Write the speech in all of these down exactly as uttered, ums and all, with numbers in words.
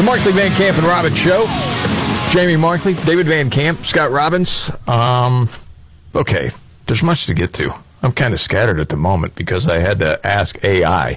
Markley, Van Camp, and Robbins Show. Jamie Markley, David Van Camp, Scott Robbins. Um, okay, there's much to get to. I'm kind of scattered at the moment because I had to ask A I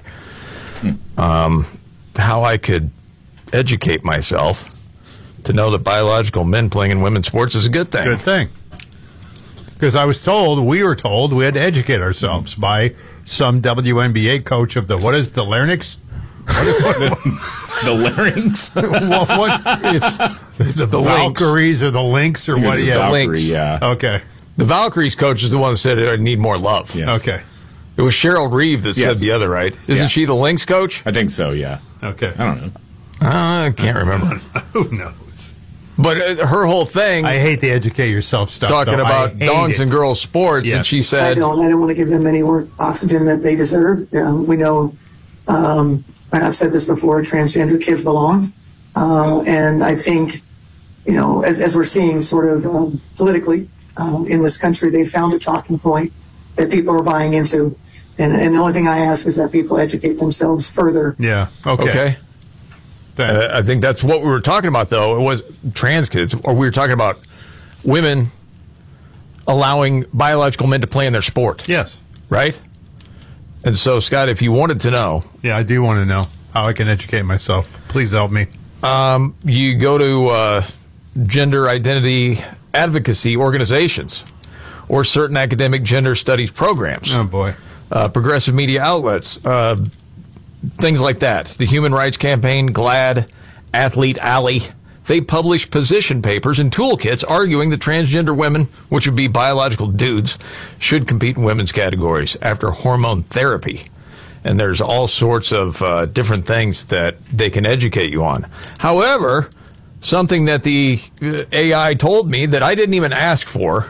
um, how I could educate myself to know that biological men playing in women's sports is a good thing. Good thing. Because I was told, we were told, we had to educate ourselves by some W N B A coach of the, what is the larynx? What is, what, the larynx? what, what, it's, it's the, the Valkyries or the Lynx or what? Yeah, The Valkyrie, yeah. Okay. The Valkyries coach is the one that said I need more love. Yes. Okay. It was Cheryl Reeve that Yes. said the other, right? Isn't Yeah. she the Lynx coach? I think so, yeah. Okay. I don't know. Uh, I can't remember. Who knows? But uh, her whole thing, I hate the educate yourself stuff. talking though. about I hate dongs it. and girls sports, Yes. and she I said, don't. I don't want to give them any more oxygen that they deserve. Um, we know, um, and I've said this before, transgender kids belong. Uh, and I think, you know, as, as we're seeing sort of um, politically um, in this country, they found a talking point that people are buying into. And, and the only thing I ask is that people educate themselves further. Yeah. Okay. okay. Uh, I think that's what we were talking about, though. It was trans kids, or we were talking about women allowing biological men to play in their sport, Yes. right? And so, Scott, if you wanted to know, Yeah, I do want to know how I can educate myself. Please help me. um, you go to uh, gender identity advocacy organizations or certain academic gender studies programs, Oh, boy. uh, progressive media outlets, uh, things like that. The Human Rights Campaign, GLAAD, Athlete Alley. They publish position papers and toolkits arguing that transgender women, which would be biological dudes, should compete in women's categories after hormone therapy. And there's all sorts of uh, different things that they can educate you on. However, something that the uh, A I told me that I didn't even ask for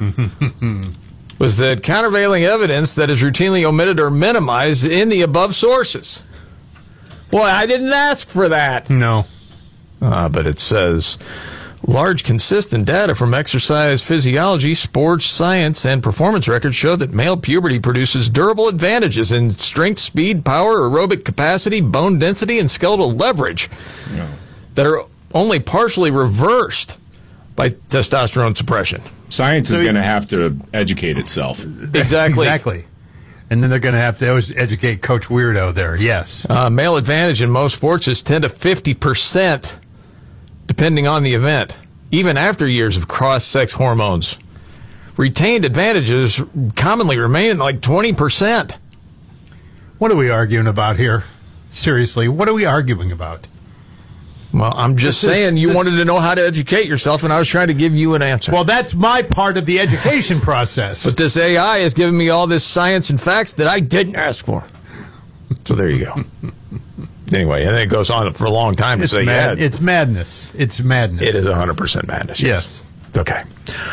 was that countervailing evidence that is routinely omitted or minimized in the above sources. Boy, I didn't ask for that. No. Uh, but it says large consistent data from exercise physiology, sports science, and performance records show that male puberty produces durable advantages in strength, speed, power, aerobic capacity, bone density, and skeletal leverage No. that are only partially reversed by testosterone suppression. Science is going to have to educate itself. Exactly. Exactly. And then they're going to have to always educate Coach Weirdo there. Yes. Uh, male advantage in most sports is ten to fifty percent, depending on the event, even after years of cross-sex hormones. Retained advantages commonly remain like twenty percent. What are we arguing about here? Seriously, what are we arguing about? Well, I'm just This is- saying you this- wanted to know how to educate yourself, and I was trying to give you an answer. Well, that's my part of the education process. But this A I has given me all this science and facts that I didn't ask for. So there you go. Anyway, and it goes on for a long time to it's, say, mad- yeah, it's madness. It's madness. it is one hundred percent madness. Yes. Okay.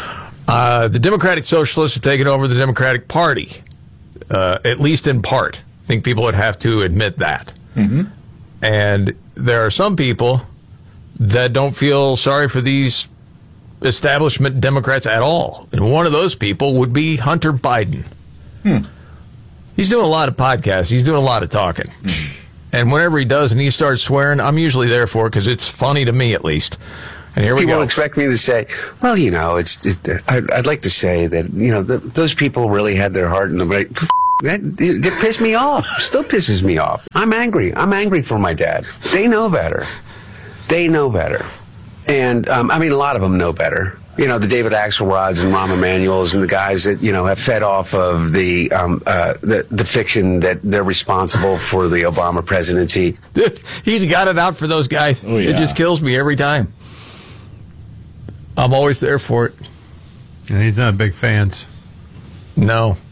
Uh, the Democratic Socialists have taken over the Democratic Party, uh, at least in part. I think people would have to admit that. Mm-hmm. And there are some people that don't feel sorry for these establishment Democrats at all. And one of those people would be Hunter Biden. Hmm. He's doing a lot of podcasts. He's doing a lot of talking. Mm. And whenever he does and he starts swearing, I'm usually there for it because it's funny to me, at least. And here we People go. expect me to say, well, you know, it's. It, I'd, I'd like to say that, you know, the, those people really had their heart in the right. That it, it pissed me off. Still pisses me off. I'm angry. I'm angry for my dad. They know better. They know better. And, um, I mean, a lot of them know better. You know, the David Axelrods and Rahm Emanuels and the guys that, you know, have fed off of the, um, uh, the the fiction that they're responsible for the Obama presidency. He's got it out for those guys. Oh, yeah. It just kills me every time. I'm always there for it. And he's not big fans. No.